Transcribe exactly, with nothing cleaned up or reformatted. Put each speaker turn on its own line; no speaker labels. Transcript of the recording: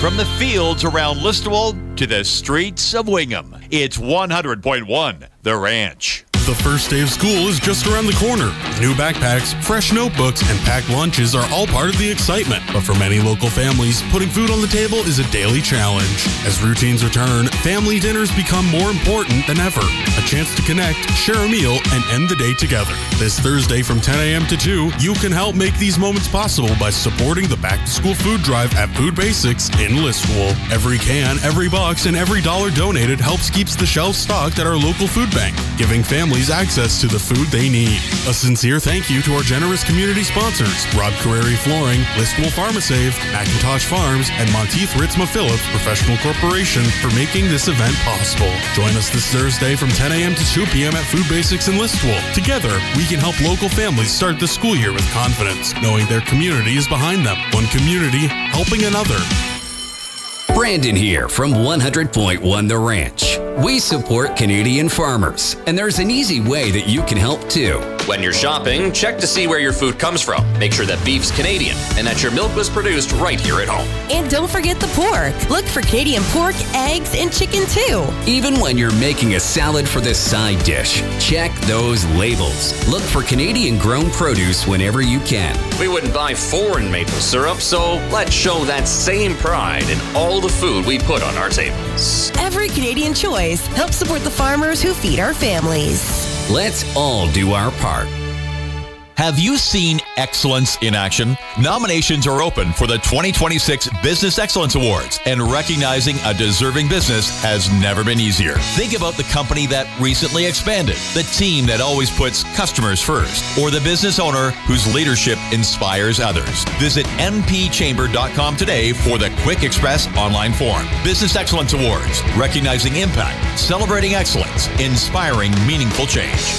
From the fields around Listowel to the streets of Wingham, it's one hundred point one The Ranch.
The first day of school is just around the corner. New backpacks, fresh notebooks, and packed lunches are all part of the excitement. But for many local families, putting food on the table is a daily challenge. As routines return, family dinners become more important than ever. A chance to connect, share a meal, and end the day together. This Thursday from ten a.m. to two, you can help make these moments possible by supporting the back-to-school food drive at Food Basics in Listowel. Every can, every box, and every dollar donated helps keeps the shelves stocked at our local food bank, giving families access to the food they need. A sincere thank you to our generous community sponsors, Rob Carreri Flooring, Listowel Pharmasave, Macintosh Farms, and Monteith Ritzma Phillips Professional Corporation for making this event possible. Join us this Thursday from ten a.m. to two p.m. at Food Basics in Listowel. Together, we can help local families start the school year with confidence, knowing their community is behind them. One community helping another.
Brandon here from one hundred point one The Ranch. We support Canadian farmers, and there's an easy way that you can help too.
When you're shopping, check to see where your food comes from. Make sure that beef's Canadian and that your milk was produced right here at home.
And don't forget the pork. Look for Canadian pork, eggs, and chicken too.
Even when you're making a salad for this side dish, check those labels. Look for Canadian-grown produce whenever you can.
We wouldn't buy foreign maple syrup, so let's show that same pride in all the food we put on our tables.
Every Canadian choice helps support the farmers who feed our families.
Let's all do our part.
Have you seen excellence in action? Nominations are open for the twenty twenty-six Business Excellence Awards, and recognizing a deserving business has never been easier. Think about the company that recently expanded, the team that always puts customers first, or the business owner whose leadership inspires others. Visit n p chamber dot com today for the Quick Express online form. Business Excellence Awards, recognizing impact, celebrating excellence, inspiring meaningful change.